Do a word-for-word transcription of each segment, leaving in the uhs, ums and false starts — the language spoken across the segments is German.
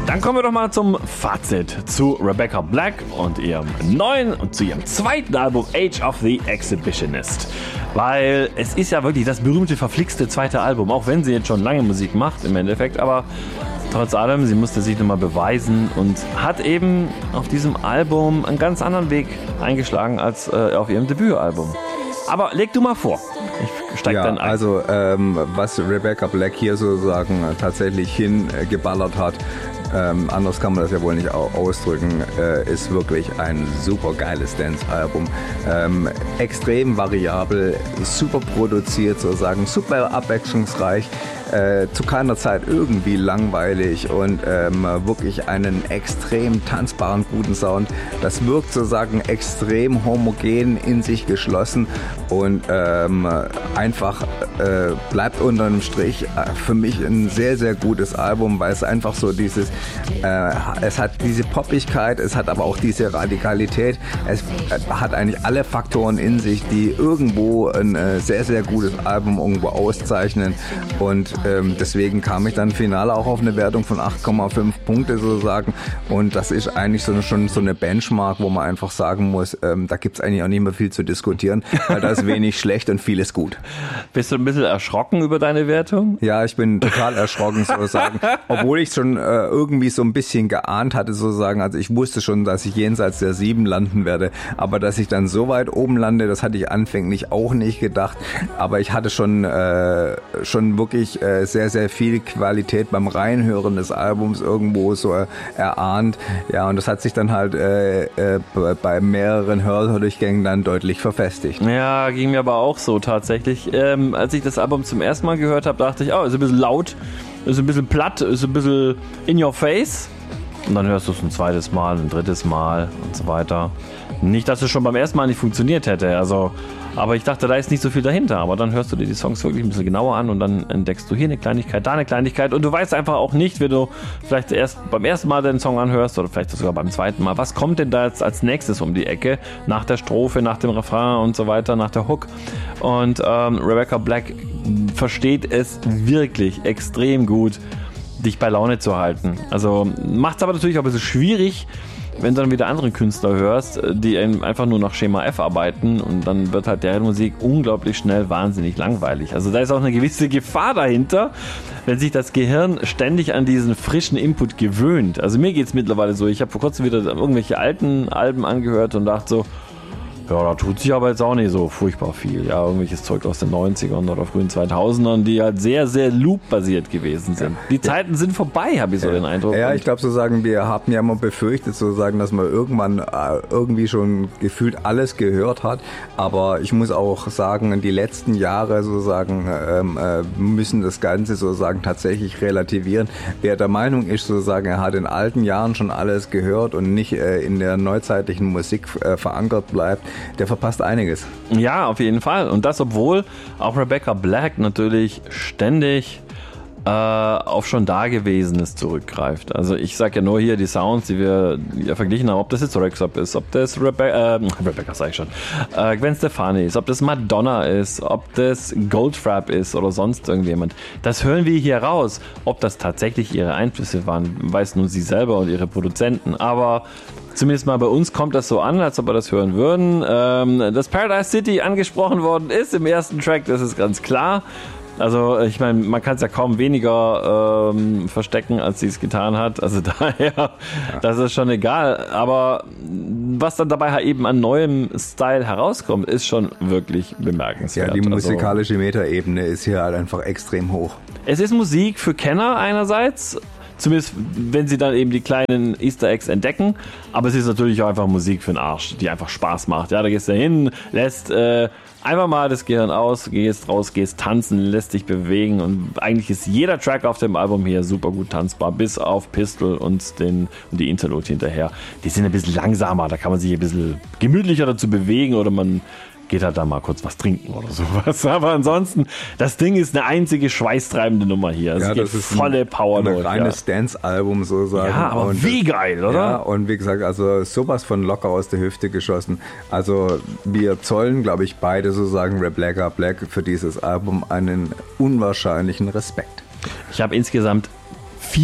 Dann kommen wir doch mal zum Fazit zu Rebecca Black und ihrem neuen und zu ihrem zweiten Album Age of the Exhibitionist. Weil es ist ja wirklich das berühmte, verflixte zweite Album, auch wenn sie jetzt schon lange Musik macht im Endeffekt, aber trotz allem, sie musste sich nochmal beweisen und hat eben auf diesem Album einen ganz anderen Weg eingeschlagen als äh, auf ihrem Debütalbum. Aber leg du mal vor. Ich steig ja, dann ein. Also ähm, was Rebecca Black hier sozusagen tatsächlich hingeballert hat, ähm, anders kann man das ja wohl nicht ausdrücken, äh, ist wirklich ein super geiles Dance-Album. Ähm, extrem variabel, super produziert sozusagen, super abwechslungsreich. Äh, zu keiner Zeit irgendwie langweilig und ähm, wirklich einen extrem tanzbaren, guten Sound. Das wirkt sozusagen extrem homogen, in sich geschlossen und ähm, einfach äh, bleibt unter einem Strich äh, für mich ein sehr, sehr gutes Album, weil es einfach so dieses, äh, es hat diese Poppigkeit, es hat aber auch diese Radikalität, es äh, hat eigentlich alle Faktoren in sich, die irgendwo ein äh, sehr, sehr gutes Album irgendwo auszeichnen und Ähm, deswegen kam ich dann final auch auf eine Wertung von acht Komma fünf Punkte sozusagen und das ist eigentlich so eine, schon so eine Benchmark, wo man einfach sagen muss, ähm, da gibt es eigentlich auch nicht mehr viel zu diskutieren, weil da ist wenig schlecht und vieles gut. Bist du ein bisschen erschrocken über deine Wertung? Ja, ich bin total erschrocken sozusagen, obwohl ich schon äh, irgendwie so ein bisschen geahnt hatte sozusagen, also ich wusste schon, dass ich jenseits der sieben landen werde, aber dass ich dann so weit oben lande, das hatte ich anfänglich auch nicht gedacht, aber ich hatte schon, äh, schon wirklich äh, sehr sehr viel Qualität beim Reinhören des Albums irgendwo so erahnt. Ja, und das hat sich dann halt äh, äh, bei mehreren Hördurchgängen dann deutlich verfestigt. Ja, ging mir aber auch so tatsächlich. Ähm, als ich das Album zum ersten Mal gehört habe, dachte ich, oh, ist ein bisschen laut, ist ein bisschen platt, ist ein bisschen in your face. Und dann hörst du es ein zweites Mal, ein drittes Mal und so weiter. Nicht, dass es schon beim ersten Mal nicht funktioniert hätte, also, aber ich dachte, da ist nicht so viel dahinter. Aber dann hörst du dir die Songs wirklich ein bisschen genauer an und dann entdeckst du hier eine Kleinigkeit, da eine Kleinigkeit und du weißt einfach auch nicht, wenn du vielleicht erst beim ersten Mal den Song anhörst oder vielleicht sogar beim zweiten Mal, was kommt denn da jetzt als nächstes um die Ecke, nach der Strophe, nach dem Refrain und so weiter, nach der Hook. Und ähm, Rebecca Black versteht es wirklich extrem gut, dich bei Laune zu halten. Also macht es aber natürlich auch ein bisschen schwierig, wenn du dann wieder andere Künstler hörst, die einfach nur nach Schema F arbeiten und dann wird halt deren Musik unglaublich schnell wahnsinnig langweilig. Also da ist auch eine gewisse Gefahr dahinter, wenn sich das Gehirn ständig an diesen frischen Input gewöhnt. Also mir geht es mittlerweile so, ich habe vor kurzem wieder irgendwelche alten Alben angehört und dachte so, ja, da tut sich aber jetzt auch nicht so furchtbar viel. Ja, irgendwelches Zeug aus den neunzigern oder frühen zweitausendern, die halt sehr, sehr loop-basiert gewesen sind. Ja. Die Zeiten sind vorbei, habe ich so ja. den Eindruck. Ja, ich glaube sozusagen, wir haben ja immer befürchtet sozusagen, dass man irgendwann äh, irgendwie schon gefühlt alles gehört hat. Aber ich muss auch sagen, die letzten Jahre sozusagen ähm, äh, müssen das Ganze sozusagen tatsächlich relativieren. Wer der Meinung ist sozusagen, er hat in alten Jahren schon alles gehört und nicht äh, in der neuzeitlichen Musik äh, verankert bleibt, der verpasst einiges. Ja, auf jeden Fall. Und das, obwohl auch Rebecca Black natürlich ständig äh, auf schon Dagewesenes zurückgreift. Also ich sag ja nur hier die Sounds, die wir ja verglichen haben, ob das jetzt Rexop ist, ob das Rebe- äh, Rebecca, sag ich schon, äh, Gwen Stefani ist, ob das Madonna ist, ob das Goldfrapp ist oder sonst irgendjemand. Das hören wir hier raus. Ob das tatsächlich ihre Einflüsse waren, weiß nur sie selber und ihre Produzenten. Aber zumindest mal bei uns kommt das so an, als ob wir das hören würden. Ähm, dass Paradise City angesprochen worden ist im ersten Track, das ist ganz klar. Also ich meine, man kann es ja kaum weniger ähm, verstecken, als sie es getan hat. Also daher, ja. Das ist schon egal. Aber was dann dabei halt eben an neuem Style herauskommt, ist schon wirklich bemerkenswert. Ja, die musikalische Metaebene ist hier halt einfach extrem hoch. Es ist Musik für Kenner einerseits, zumindest wenn sie dann eben die kleinen Easter Eggs entdecken, aber es ist natürlich auch einfach Musik für den Arsch, die einfach Spaß macht. Ja, da gehst du hin, lässt äh, einfach mal das Gehirn aus, gehst raus, gehst tanzen, lässt dich bewegen und eigentlich ist jeder Track auf dem Album hier super gut tanzbar, bis auf Pistol und, den, und die Interlude hinterher. Die sind ein bisschen langsamer, da kann man sich ein bisschen gemütlicher dazu bewegen oder man geht halt da mal kurz was trinken oder sowas. Aber ansonsten, das Ding ist eine einzige schweißtreibende Nummer hier. Es ja, geht das ist volle Power ein reines ja. Dance-Album sozusagen. Ja, aber und wie geil, oder? Ja, und wie gesagt, also sowas von locker aus der Hüfte geschossen. Also wir zollen, glaube ich, beide sozusagen Rebecca Black für dieses Album einen unwahrscheinlichen Respekt. Ich habe insgesamt vier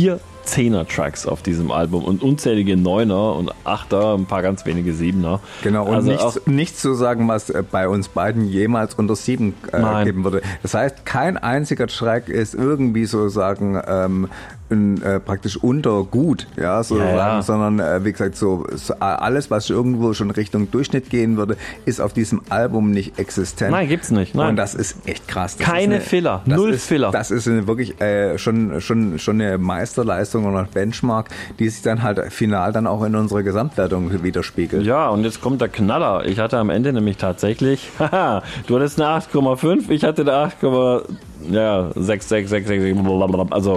Zehner-Tracks auf diesem Album und unzählige Neuner und Achter, ein paar ganz wenige Siebener. Genau, und also nichts, nichts zu sagen, was bei uns beiden jemals unter sieben äh, geben würde. Das heißt, kein einziger Track ist irgendwie sozusagen ähm, in, äh, praktisch unter gut, ja, sozusagen, ja, ja. sondern äh, wie gesagt, so, so alles, was irgendwo schon Richtung Durchschnitt gehen würde, ist auf diesem Album nicht existent. Nein, gibt's nicht. Nein. Und das ist echt krass. Das Keine eine, Filler, null ist, Filler. Das ist eine wirklich äh, schon, schon, schon eine Meisterleistung und ein Benchmark, die sich dann halt final dann auch in unserer Gesamtwertung widerspiegelt. Ja, und jetzt kommt der Knaller. Ich hatte am Ende nämlich tatsächlich, haha, du hattest eine acht Komma fünf, ich hatte eine acht Komma sechs sechs sechs sechs, also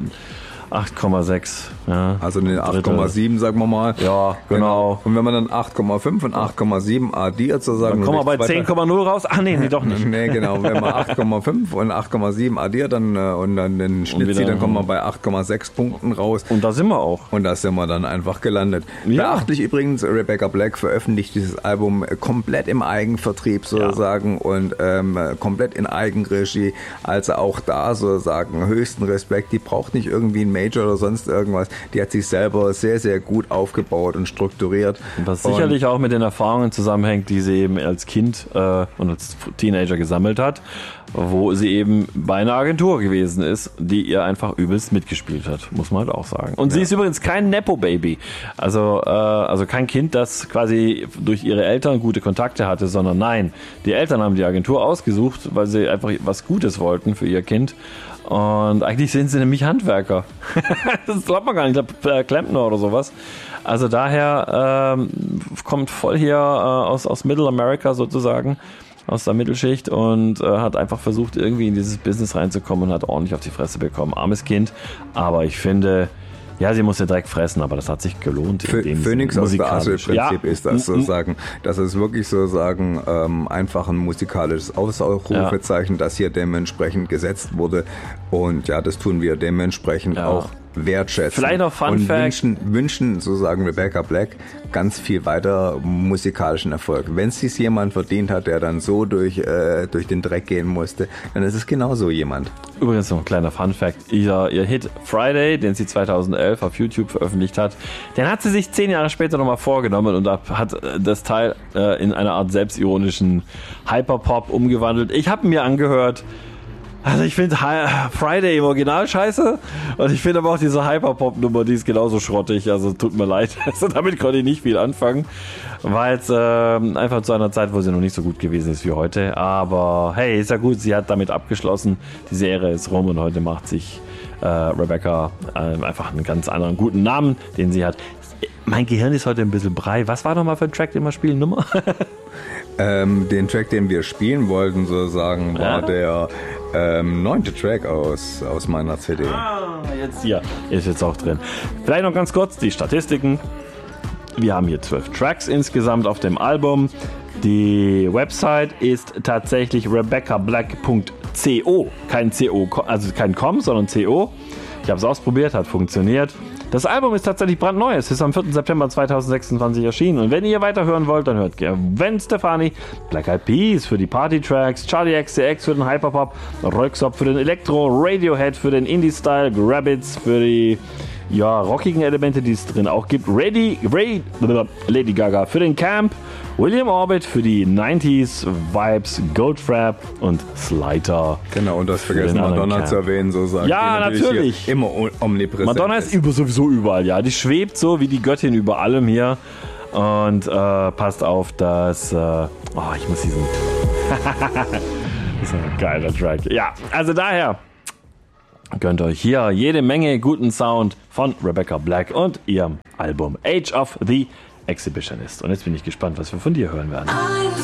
acht Komma sechs. Ja, also eine acht Komma sieben, sagen wir mal. Ja, genau. genau. Und wenn man dann acht Komma fünf und acht Komma sieben addiert, sozusagen. Dann kommen wir bei zehn Komma null raus. Ach nee, nee, doch nicht. Nee, genau. Wenn man acht Komma fünf und acht Komma sieben addiert dann, und dann den Schnitt zieht, dann kommen wir bei acht Komma sechs Punkten raus. Und da sind wir auch. Und da sind wir dann einfach gelandet. Ja. Beachtlich übrigens, Rebecca Black veröffentlicht dieses Album komplett im Eigenvertrieb sozusagen, ja. und ähm, komplett in Eigenregie. Also auch da sozusagen höchsten Respekt. Die braucht nicht irgendwie ein Major oder sonst irgendwas. Die hat sich selber sehr, sehr gut aufgebaut und strukturiert. Was und sicherlich auch mit den Erfahrungen zusammenhängt, die sie eben als Kind äh, und als Teenager gesammelt hat, wo sie eben bei einer Agentur gewesen ist, die ihr einfach übelst mitgespielt hat, muss man halt auch sagen. Und ja. sie ist übrigens kein Nepo-Baby. Also, äh, also kein Kind, das quasi durch ihre Eltern gute Kontakte hatte, sondern nein, die Eltern haben die Agentur ausgesucht, weil sie einfach was Gutes wollten für ihr Kind. Und eigentlich sind sie nämlich Handwerker. Das glaubt man gar nicht. Ich glaube, Klempner oder sowas. Also daher ähm, kommt voll hier äh, aus, aus Middle America sozusagen, aus der Mittelschicht, und äh, hat einfach versucht, irgendwie in dieses Business reinzukommen und hat ordentlich auf die Fresse bekommen. Armes Kind. Aber ich finde, ja, sie muss ja direkt fressen, aber das hat sich gelohnt. Phoenix aus der Asche-Prinzip ja. ist das sozusagen. Das ist wirklich sozusagen ähm, einfach ein musikalisches Ausrufezeichen, ja. das hier dementsprechend gesetzt wurde. Und ja, das tun wir dementsprechend ja. auch wertschätzen. Vielleicht noch Fun und Fact. Wünschen, wünschen sozusagen Rebecca Black ganz viel weiter musikalischen Erfolg. Wenn es sich jemand verdient hat, der dann so durch, äh, durch den Dreck gehen musste, dann ist es genau so jemand. Übrigens noch ein kleiner Fun Fact. Ihr, ihr Hit Friday, den sie zweitausendelf auf YouTube veröffentlicht hat, den hat sie sich zehn Jahre später nochmal vorgenommen und hat das Teil äh, in einer Art selbstironischen Hyperpop umgewandelt. Ich habe mir angehört, also ich finde Friday im Original scheiße und ich finde aber auch diese Hyperpop-Nummer, die ist genauso schrottig, also tut mir leid. Also damit konnte ich nicht viel anfangen, war jetzt äh, einfach zu einer Zeit, wo sie noch nicht so gut gewesen ist wie heute, aber hey, ist ja gut, sie hat damit abgeschlossen, die Serie ist rum und heute macht sich äh, Rebecca äh, einfach einen ganz anderen guten Namen, den sie hat. Mein Gehirn ist heute ein bisschen brei. Was war nochmal für ein Track, den wir spielen? Nummer? ähm, den Track, den wir spielen wollten, sozusagen, war ja. der ähm, neunte Track aus, aus meiner C D. Ah, jetzt hier. Ist jetzt auch drin. Vielleicht noch ganz kurz die Statistiken. Wir haben hier zwölf Tracks insgesamt auf dem Album. Die Website ist tatsächlich rebecca black punkt co. Kein C O, also kein Com, sondern C O. Ich habe es ausprobiert, hat funktioniert. Das Album ist tatsächlich brandneu. Es ist am vierten September zweitausendsechsundzwanzig erschienen. Und wenn ihr weiterhören wollt, dann hört Gwen Stefani, Black Eyed Peas für die Party-Tracks, Charlie X C X für den Hyperpop, Röksop für den Elektro, Radiohead für den Indie-Style, Grabbits für die ja, rockigen Elemente, die es drin auch gibt, Ready, Ray, Lady Gaga für den Camp, William Orbit für die neunziger Vibes, Goldfrapp und Slider. Genau, und das vergessen Madonna Camp zu erwähnen, so sagen. Ja, natürlich. natürlich. Immer omnipräsent. Madonna ist über, sowieso überall, ja. Die schwebt so wie die Göttin über allem hier. Und äh, passt auf, dass. Äh, oh, ich muss diesen. Das ist ein geiler Track. Ja, also daher gönnt euch hier jede Menge guten Sound von Rebecca Black und ihrem Album Age of the Exhibitionist. Und jetzt bin ich gespannt, was wir von dir hören werden.